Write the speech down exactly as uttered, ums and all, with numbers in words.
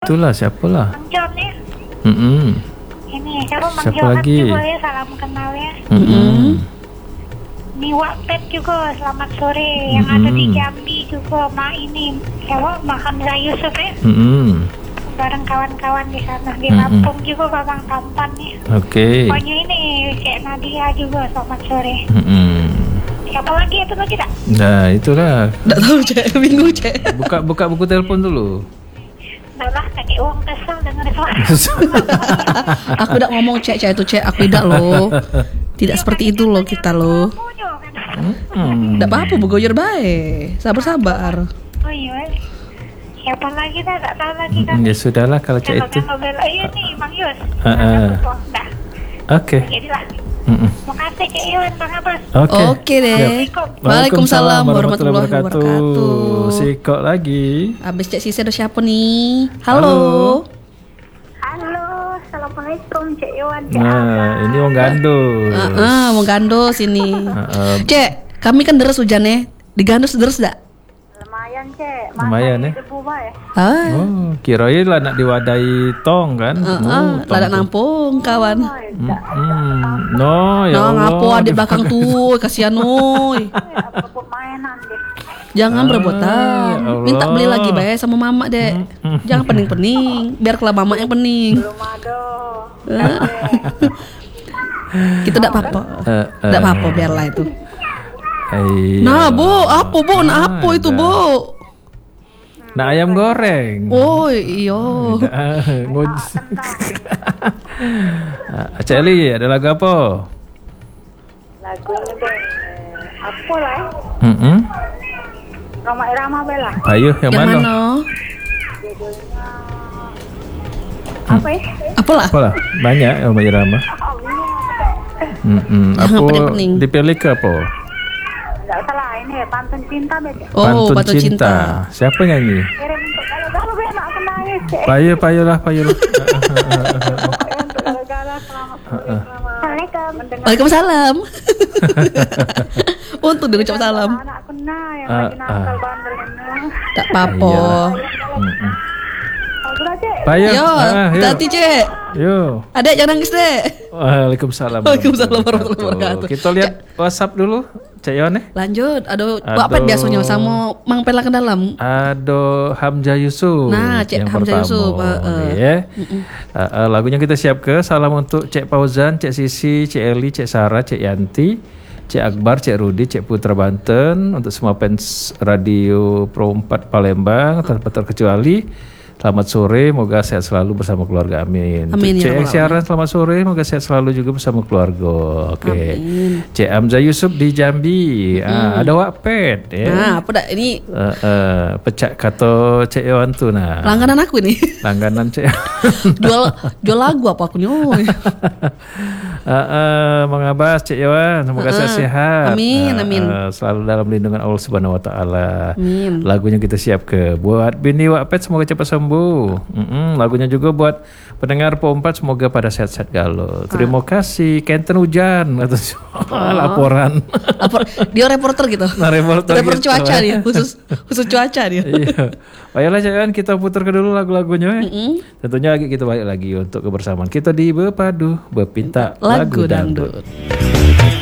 itulah siapalah. Mang John ya. Mm-mm. Ini siapa Mang Siapa Johan lagi? juga ya, salam kenal ya. Mm-mm. Ini Wakpet juga, selamat sore. Yang Mm-mm. ada di Jambi juga, Ma ini siapa Mak Hamzah Yusuf ya. Mm-mm. Bareng kawan-kawan di sana. Di Mm-mm. Lampung juga Babang Tampan ya. Oke. Pokoknya ini Cek Nadia juga, selamat sore. Mm-mm. Siapa lagi itu lagi tak? Nah itulah. Nggak tahu cek, bingung cek. Buka buka buku telepon dulu. Udah lah, kakek uang kesel denger suara. Aku udah ngomong cek cek itu cek, aku tidak loh. Tidak seperti itu loh kita loh. Kamunya kan. Hmm. Tidak apa-apa, begoyor baik. Sabar-sabar. Oh iya. Siapa lagi tak? Tak tahu lagi kan. Ya sudahlah kalau cak itu. Kalau bela iya nih Bang Yus. Heeh. Dah. Oke. Jadilah. Mm-mm. Makasih Cek Iwan, Bang Abbas. Oke. Oke deh. Siap. Waalaikumsalam warahmatullahi wabarakatuh. Sikok lagi. Habis cek sisi ada siapa nih? Halo. Halo. Halo, assalamualaikum Cek Iwan. Cek Nah, Abbas. ini wong gandus. Heeh, mau gandos ini. Heeh. Cek, kami kan deres hujannya. Digandos deres dak? Lumayan Cek. Lumayan, eh. Debu bae. Ah. Oh, kirain lah nak diwadahi tong kan? Heeh, lada nampung kawan. Hmm. No, ya Nah, Allah. ngapo adik belakang tuh, kasihan oi. Apa mainan deh. Jangan Ah, berebutan. ya Allah. Minta beli lagi bae sama mama dek. Jangan pening-pening, biar kelak mama yang pening. Belum ada. Kita tidak apa-apa. Eh, eh. Tidak apa-apa biarlah itu. Iya. Nah, Bu, apa Bu? Nah, apa itu, Bu? Nah, ayam goreng. Oh, iyo. Ah, ngoj- Ah, Cik Ali, ada lagu apa? Lagu ini deh. Apa lah? Mm-mm. Roma Irama Bella. Ayo, yang, Yang mana? mana? Apa ya? Apalah? Apalah, banyak yang banyak Rama. Mm-mm. Jangan Apa pening-pening. dipilih ke apa? Enggak salah ini ya, pantun cinta beda. Oh, Batu Cinta. Siapa nyanyi? Kirim untuk kalau beda aku nangis. Cek. Payo, payo lah, payo lah. Pokoknya untuk gara-gara selamat sore selamat. Assalamualaikum. Mendengar Waalaikumsalam. Untuk diucap salam. anak kena yang Ah, lagi nakal ah. bandel ini. Tak apa. Mm-mm. Oh, sudah Cek. Payo. Yo, Ah, yuk. hati Cek. Yo. Adek jangan nangis dek. Waalaikumsalam. Waalaikumsalam warahmatullahi wabarakatuh. Kita lihat WhatsApp dulu, Cik Yon eh. Lanjut, aduh, Aduh. Wapet biasanya sama Mang Pela ke dalam. Ada Hamzah Yusuf. Nah, Cik yang Hamzah pertama, Yusuf, uh, uh. ya. Uh, uh, lagunya kita siap ke. Salam untuk Cik Fauzan, Cik Sisi, Cik Eli, Cik Sarah, Cik Yanti, Cik Akbar, Cik Rudi, Cik Putra Banten, untuk semua fans Radio Pro empat Palembang tanpa terkecuali. Selamat sore, moga sehat selalu bersama keluarga. Amin. Amin, ya Cik Rabbal Siaran, selamat sore, moga sehat selalu juga bersama keluarga. Oke. Amin. Cik Hamzah Yusuf di Jambi. Ah, ada Wakpet ya. Nah, apa dak ini Uh, uh, pecah kata Cik Iwan tu nah. langganan aku nih. Langganan Cik. jual jual lagu apa aku nyoy. uh, uh, Mengabas Cik Iwan, semoga Uh-uh. sehat. Amin, Uh, amin. uh, selalu dalam lindungan Allah Subhanahu Wa Taala. Amin. Lagunya kita siap ke buat bini Wakpet, semoga cepat sembuh. Mm-mm, lagunya juga buat pendengar Po empat, semoga pada sehat-sehat galau. Terima kasih. Kenten hujan atau laporan. Lapor, dia reporter gitu. Nah, reporter Reporter gitu. cuaca dia, khusus khusus cuaca dia. Iya. Baiklah jangan kita putar ke dulu lagu-lagunya. ya. Mm-mm. Tentunya lagi kita balik lagi untuk kebersamaan kita di Bepadu Bepinta Lagu Lagu Dangdut. dangdut.